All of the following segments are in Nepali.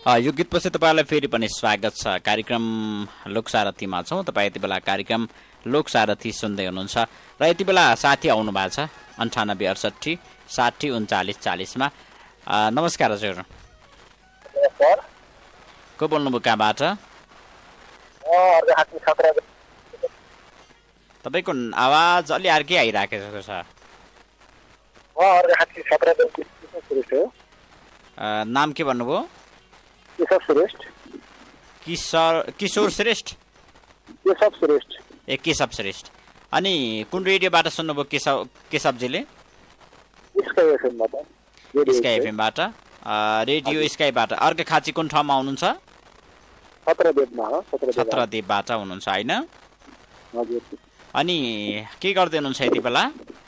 यो गीतपछि तपाईँलाई फेरि पनि स्वागत छ। कार्यक्रम लोकसारथीमा छौँ। तपाईँ यति बेला कार्यक्रम लोकसारथी सुन्दै हुनुहुन्छ र यति बेला साथी आउनु भएको छ 9868 60 39 40मा। नमस्कार हजुर। को बोल्नुभयो कहाँबाट? तपाईँको आवाज अलि अर्कै आइराखेको छ। नाम के भन्नुभयो? किशोर श्रेष्ठ। ए केशव श्रेष्ठ। अनि कुन रेडियोबाट सुन्नुभयो केशवजीले? स्काई एफएमबाट। रेडियो स्काईबाट। अर्को खाँची कुन ठाउँमा हुनुहुन्छ? छत्रदेवबाट हुनुहुन्छ होइन? अनि के गर्दै हुनुहुन्छ यति बेला?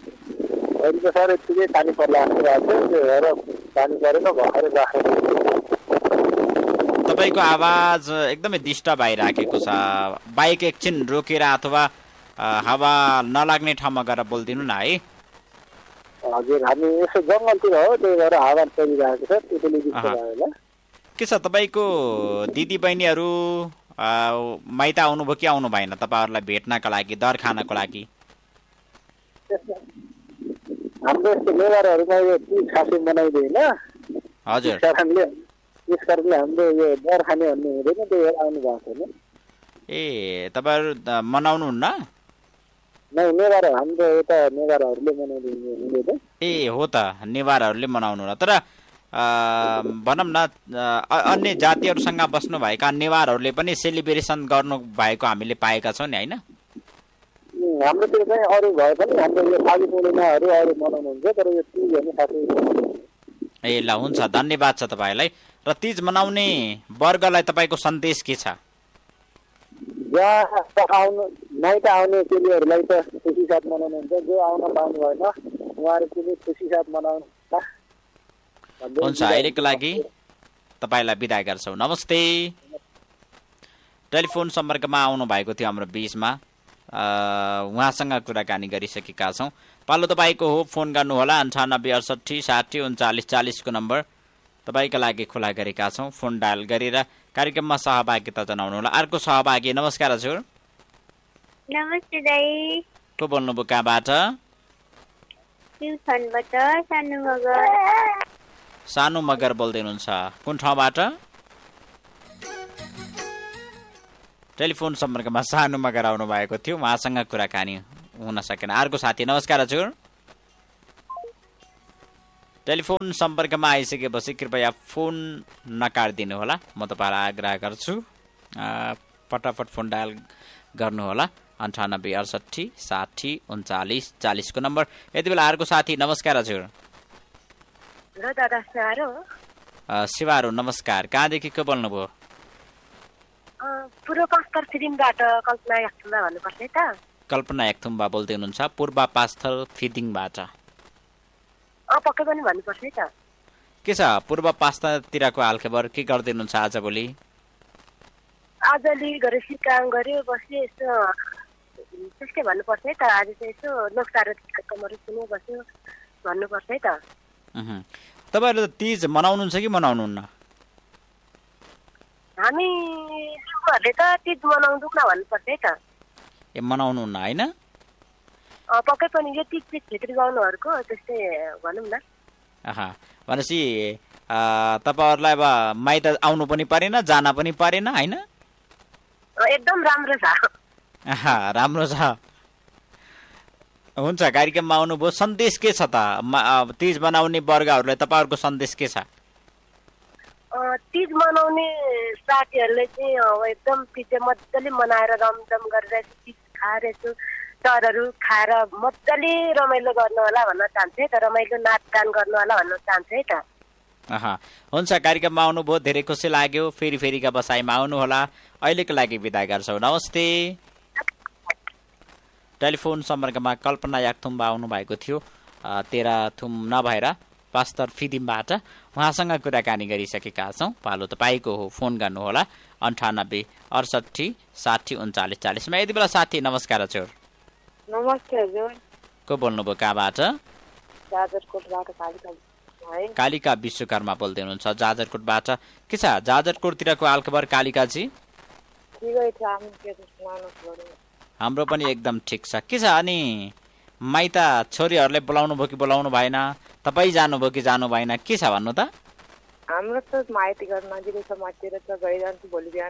तपाईँको आवाज एकदमै डिस्टर्ब आइराखेको छ। बाइक एकछिन रोकेर अथवा हावा नलाग्ने ठाउँमा गएर बोलिदिनु न है। हजुर, हामी यसो जङ्गलतिर हो, त्यही भएर हावा चलिरहेको छ, त्यसैले डिस्टर्ब भयो होला। के छ तपाईँको दिदी बहिनीहरू माइत आउनुभयो कि आउनु भएन तपाईँहरूलाई भेट्नका लागि, दर खानको लागि? हाम्रो यस्तो नेवारहरूमा यो तीज खासै मनाइँदैन। हजुर, त्यस कारणले हाम्रो यो दर खाने भन्ने हुँदैन, त्यही भएर आउनु भएको छैन। ए तपाईँहरू मनाउनुहुन्न? नै, नेवार हाम्रो यता नेवारहरूले मनाउँदैन। ए हो त, नेवारहरूले मनाउनु र तर भनौँ न अन्य जातिहरूसँग बस्नुभएका नेवारहरूले पनि सेलिब्रेसन गर्नु भएको हामीले पाएका छौँ नि होइन? हाम्रोतिर चाहिँ अरू भए पनि हाम्रो यो फागु पूर्णिमाहरू अरू मनाउनुहुन्छ, तर यो तीज भन्ने खासै। ए ल हुन्छ, धन्यवाद छ तपाईँलाई। र तीज मनाउने वर्गलाई तपाईँको सन्देश के छ? माइत आउने चेलीहरूलाई त खुसी साथ मनाउनुहुन्छ, जो आउन पाउनु भएन उहाँहरू पनि खुसी साथ मनाउनु। हुन्छ, अहिलेको लागि तपाईँलाई बिदा गर्छौँ। नमस्ते। टेलिफोन सम्पर्कमा आउनु भएको थियो हाम्रो बिचमा, उहाँसँग कुराकानी गरिसकेका छौँ। पालो तपाईँको हो, फोन गर्नुहोला 9868 60 39 40 को नम्बर तपाईँका लागि खुला गरेका छौँ। फोन डायल गरेर कार्यक्रममा सहभागिता जनाउनुहोला। अर्को सहभागी, नमस्कार हजुर। नमस्ते दाइ। को बोल्नुभयो कहाँबाट? सानु मगर बोल्दै हुनुहुन्छ, कुन ठाउँबाट? टेलिफोन सम्पर्कमा सानु मगर आउनु भएको थियो, उहाँसँग कुराकानी हुन सकेन। अर्को साथी, नमस्कार हजुर। टेलिफोन सम्पर्कमा आइसकेपछि कृपया फोन नकाटिदिनु होला, म तपाईँलाई आग्रह गर्छु। फटाफट फोन डायल गर्नुहोला 9868 60 39 40 को नम्बर। यति बेला अर्को साथी, नमस्कार हजुर। शिवारो, नमस्कार। कहाँदेखि को बोल्नुभयो? पूर्व पास्थर फिदिङबाट कल्पना याक्थुम्बा भन्नुपर्छ है त? कल्पना याक्थुम्बा बोल्दै हुनुहुन्छ पूर्व पास्थर फिदिङबाट? पक्कै पनि भन्नुपर्छ है त। के छ पूर्व पास्थरतिरको हालखबर? के गर्दै हुनुहुन्छ आजभोलि? आजले गरेपछि काम गर्यो, बस्यो, यसो त्यस्तै भन्नुपर्छ है त। आज चाहिँ यसो लोकसारथी कार्यक्रमहरू सुन्यो, बस्यो भन्नुपर्छ है त। तपाईँहरूले त तीज मनाउनुहुन्छ कि मनाउनुहुन्न? हामी लिम्बूहरूले त तीज मनाउँदैनौँ भन्नुपर्छ है त। ए मनाउनुहुन्न होइन? पक्कै पनि यो तीज छेत्री बाहुनहरूको त्यस्तै भनौँ न। भनेपछि तपाईँहरूलाई अब माइत आउनु पनि परेन, जान पनि परेन होइन? एकदम राम्रो छ। राम्रो छ। हुन्छ, कार्यक्रममा आउनुभयो। सन्देश के छ त तीज मनाउने वर्गहरूलाई? तपाईँहरूको सन्देश के छ? तीज मनाउने साथीहरूले चाहिँ एकदम तीज चाहिँ मजाले मनाएर रमझम गरेर तीज खाएर यसो चरहरू खाएर मजाले रमाइलो गर्नु होला भन्न चाहन्छु है त। रमाइलो नाचगान गर्नु होला भन्न चाहन्छु है त। हुन्छ, कार्यक्रममा आउनुभयो, धेरै खुसी लाग्यो। फेरिका बसाइमा आउनुहोला। अहिलेको लागि बिदा गर्छौँ, नमस्ते। टेलिफोन सम्पर्कमा कल्पना याक्थुम्बा आउनु भएको थियो, तेह्रथुम नभएर पास्तर फिदिमबाट। उहाँसँग कुराकानी गरिसकेका छौँ। पालो तपाईँको हो, फोन गर्नुहोला 9868 60 39 40मा। यति बेला साथी, नमस्कार हजुर। नमस्ते हजुर। को बोल्नुभयो कहाँबाट? कालिका विश्वकर्मा बोल्दै हुनुहुन्छ जाजरकोटबाट। के छ जाजरकोटतिरको हालखबर कालिकाजी? हाम्रो पनि एकदम ठिक छ। के छ अनि माइत छोरीहरूले बोलाउनु भयो कि बोलाउनु भएन? तपाईँ जानुभयो कि जानु भएन? के छ भन्नु त? हाम्रो त माइती घर नजिकै छ, मतिर छ, गइरहन्छु भोलि बिहान।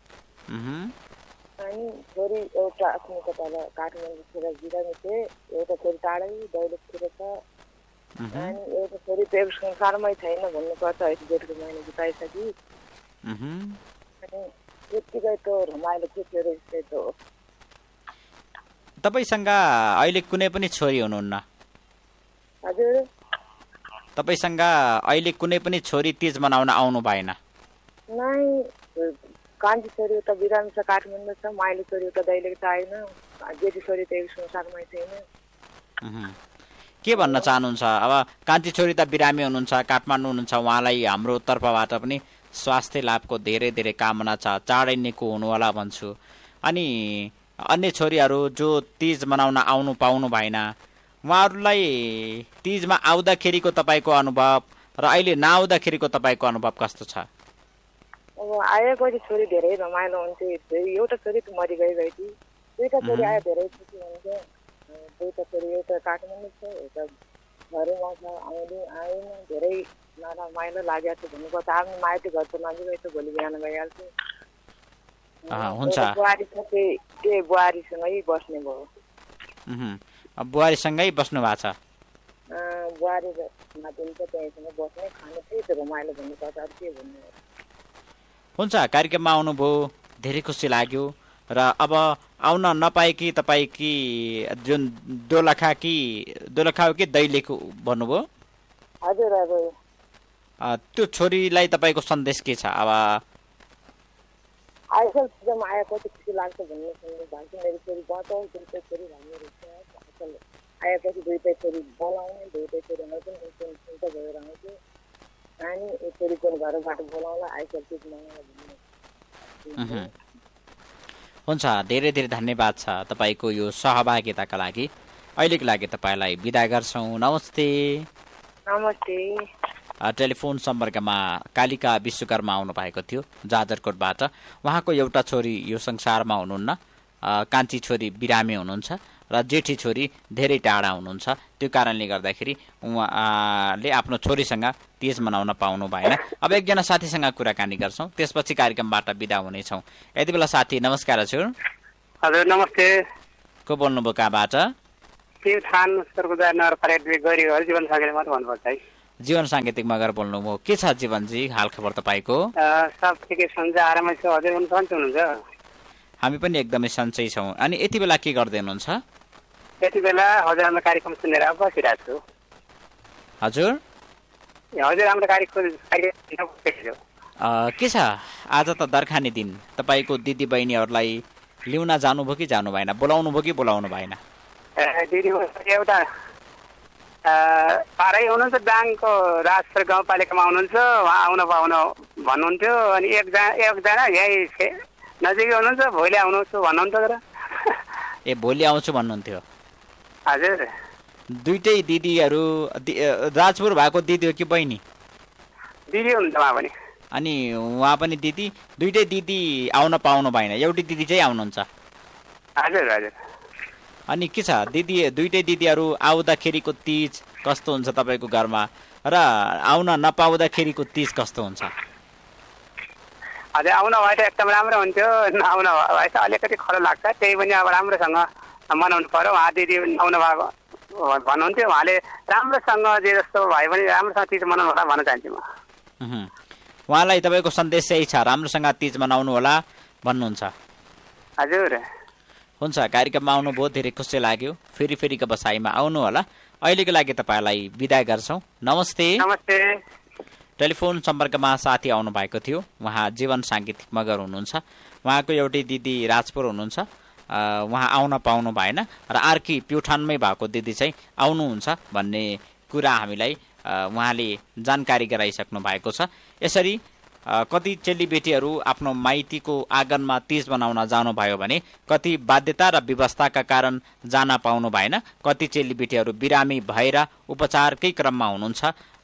अनि छोरी एउटा आफ्नो तल काठमाडौँतिर बिरामी थिए, एउटा छोरी टाढै दैलेखतिर छ। अनि एउटा छोरी त्यो संसारमै छैन भन्नुपर्छ, अहिले जेठको महिना बिताइसक्यो। अनि त्यतिकै त रमाइलो थियो फेरि त्यही त हो। तपाईँसँग अहिले कुनै पनि छोरी हुनुहुन्न? हजुर, तपाईँसँग अहिले कुनै पनि छोरी तीज मनाउन आउनु भएन? नै, कान्छी छोरी उता बिरामी छ, काठमाडौँ छ। माइलो छोरी उता दैलेख त आएन, जेठी छोरी त्यही संसारमै छैन। के भन्न चाहनुहुन्छ? अब कान्छी छोरी त बिरामी हुनुहुन्छ, काठमाडौँ हुनुहुन्छ, उहाँलाई हाम्रो तर्फबाट पनि स्वास्थ्य लाभको धेरै धेरै कामना छ, चाँडै निको हुनुहोला भन्छु। अनि अन्य छोरीहरू जो तीज मनाउन आउनु पाउनु भएन, उहाँहरूलाई तीजमा आउँदाखेरिको तपाईँको अनुभव र अहिले नआउँदाखेरिको तपाईँको अनुभव कस्तो छ? अब आएपछि छोरी धेरै रमाइलो हुन्थ्यो। एउटा छोरी त मरिगइ थिए, दुईवटा छोरी आयो धेरै खुसी हुन्थ्यो। दुईवटा छोरी एउटा काठमाडौँ छ, एउटा घरमा छ। आएन धेरै नरमाइलो लागेको थियो भन्नुपर्छ। आफ्नो माइती घर त नजिकै छ, भोलि बिहान गइहाल्छु। हुन्छ, बुहारी छ, त्यही बुहारीसँगै बस्ने भयो। बुहारीसँगै बस्नु भएको छ? बुहारी नातिन्छ, त्यहीसँग बस्ने खाने, त्यही त रमाइलो भन्नुपर्छ, अरू के भन्नु। हुन्छ, कार्यक्रममा आउनुभयो, धेरै खुसी लाग्यो। र अब आउन नपाएकी तपाईँकी जुन दोलखा हो कि दैलेख भन्नुभयो? हजुर हजुर। त्यो छोरीलाई तपाईँको सन्देश के छ? अब आइसल सिजनमा आएपछि खुसी लाग्छ भन्ने सन्देश भएको छ। मेरो छोरी बचाउ, दुईटै छोरी भन्ने रहेछ। आएपछि दुईटै छोरी बोलाउने, दुईटै छोरीलाई पनि चिन्ता भएर आउँछु। अनि एक छोरी पनि घरबाट बोलाउला, आइसल चिज मनाउला भन्ने। हुन्छ, धेरै धेरै धन्यवाद छ तपाईँको यो सहभागिताका लागि। अहिलेको लागि तपाईँलाई बिदा गर्छौँ। नमस्ते। नमस्ते। टेलिफोन सम्पर्कमा कालिका विश्वकर्मा आउनु भएको थियो जाजरकोटबाट। उहाँको एउटा छोरी यो संसारमा हुनुहुन्न, कान्छी छोरी बिरामी हुनुहुन्छ र जेठी छोरी धेरै टाढा हुनुहुन्छ। त्यो कारणले गर्दाखेरि उहाँले आफ्नो छोरीसँग तीज मनाउन पाउनु भएन। अब एकजना साथीसँग कुराकानी गर्छौँ, त्यसपछि कार्यक्रमबाट बिदा हुनेछौँ। यति बेला साथी नमस्कार हजुर। हजुर नमस्ते। को बोल्नुभयो कहाँबाट? जीवन साङ्गीतिक मगर बोल्नुभयो। के छ जीवनजी हाल खबर तपाईँको? सब ठिकै सन्चै आरामै छ। हजुर पनि सन्चै हुनुहुन्छ? हामी पनि एकदमै सन्चै छौँ। अनि यति बेला के गर्दै हुनुहुन्छ? यति बेला हजुर हाम्रो कार्यक्रम सुनेर बसिरहेको छु। हजुर हजुर हाम्रो कार्यक्रम के छ? आज त दर्खानी दिन, तपाईँको दिदी बहिनीहरूलाई लिउन जानुभयो कि जानु भएन? बोलाउनु भयो कि बोलाउनु भएन? दिदी एउटा पारै हुनुहुन्छ, दाङको राजपुर गाउँपालिकामा हुनुहुन्छ, उहाँ आउनु भन्नुहुन्थ्यो। अनि एकजना यही नजिकै हुनुहुन्छ, भोलि आउनुहुन्छ भन्नुहुन्थ्यो। ए भोलि आउँछु भन्नुहुन्थ्यो? हजुर। दुइटै दिदीहरू राजपुर भएको दिदी हो कि बहिनी? दिदी हुनुहुन्छ उहाँ पनि। अनि उहाँ पनि दिदी? दुइटै दिदी आउन पाउनु भएन, एउटै दिदी चाहिँ आउनुहुन्छ? हजुर हजुर। अनि के छ दिदी, दुइटै दिदीहरू आउँदाखेरिको तीज कस्तो हुन्छ तपाईँको घरमा र आउन नपाउँदाखेरिको तीज कस्तो हुन्छ? हजुर आउनु भए त एकदम राम्रो हुन्थ्यो, नआउनु भए त अलिकति खरो लाग्छ। त्यही पनि अब राम्रोसँग मनाउनु पर्यो। उहाँ दिदी आउनु भएको भन्नुहुन्थ्यो, उहाँले राम्रोसँग जे जस्तो भए पनि राम्रोसँग तीज मनाउनु होला भन्न चाहन्छु म। उहाँलाई तपाईँको सन्देश चाहिँ छ, राम्रोसँग तीज मनाउनु होला भन्नुहुन्छ? हजुर। हुन्छ, कार्यक्रममा आउनुभयो, धेरै खुसी लाग्यो। फेरिको बसाइमा आउनु होला। अहिलेको लागि तपाईँलाई बिदा गर्छौँ। नमस्ते। नमस्ते। टेलिफोन सम्पर्कमा साथी आउनु भएको थियो, उहाँ जीवन साङ्गीतिक मगर हुनुहुन्छ। उहाँको एउटै दिदी राजपुर हुनुहुन्छ, उहाँ आउन पाउनु भएन र अर्की प्युठानमै भएको दिदी चाहिँ आउनुहुन्छ भन्ने कुरा हामीलाई उहाँले जानकारी गराइसक्नु भएको छ। यसरी कति चेलीबेटीहरू आफ्नो माइतीको आँगनमा तीज मनाउन जानुभयो भने कति बाध्यता र व्यवस्थाका कारण जान पाउनु भएन। कति चेलीबेटीहरू बिरामी भएर उपचारकै क्रममा हुनुहुन्छ,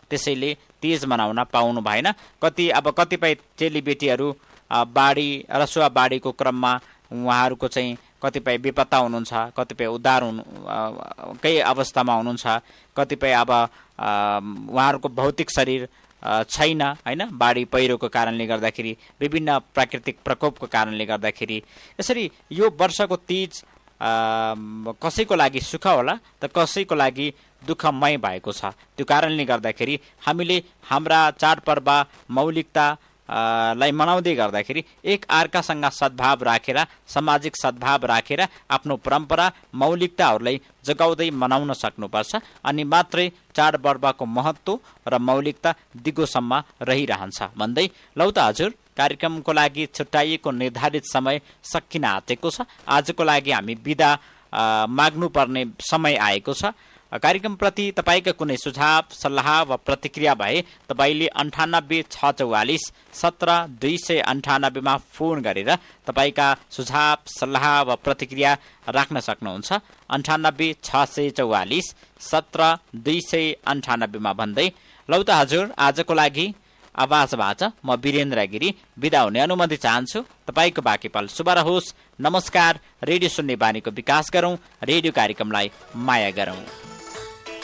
त्यसैले तीज मनाउन पाउनु भएन। कतिपय चेलीबेटीहरू बाढी रसुवा बाढीको क्रममा उहाँहरूको चाहिँ कतिपय बेपत्ता हुनुहुन्छ, कतिपय उद्धार केही अवस्थामा हुनुहुन्छ, कतिपय अब उहाँहरूको भौतिक शरीर छैन होइन, बाढी पहिरोको कारणले गर्दाखेरि, विभिन्न प्राकृतिक प्रकोपको कारणले गर्दाखेरि। यसरी यो वर्षको तीज कसैको लागि सुख होला त कसैको लागि दुःखमय भएको छ। त्यो कारणले गर्दाखेरि हामीले हाम्रा चाडपर्व मौलिकता लाई मनाउँदै गर्दाखेरि एक अर्कासँग सद्भाव राखेर, सामाजिक सद्भाव राखेर आफ्नो परम्परा मौलिकताहरूलाई जगाउँदै मनाउन सक्नुपर्छ। अनि मात्रै चाडपर्वको महत्त्व र मौलिकता दिगोसम्म रहिरहन्छ भन्दै लौ त हजुर, कार्यक्रमको लागि छुट्याइएको निर्धारित समय सकिन आँटेको छ। आजको लागि हामी बिदा माग्नुपर्ने समय आएको छ। कार्यक्रमप्रति तपाईँका कुनै सुझाव सल्लाह वा प्रतिक्रिया भए तपाईँले 98 644 17 298 फोन गरेर तपाईँका सुझाव सल्लाह वा प्रतिक्रिया राख्न सक्नुहुन्छ। 98 644 17 298 भन्दै लौ त हजुर, आजको लागि आवाजबाट म वीरेन्द्र गिरी बिदा हुने अनुमति चाहन्छु। तपाईँको बाँकी पल शुभ रहोस्। नमस्कार। रेडियो सुन्ने बानीको विकास गरौँ, रेडियो कार्यक्रमलाई माया गरौँ।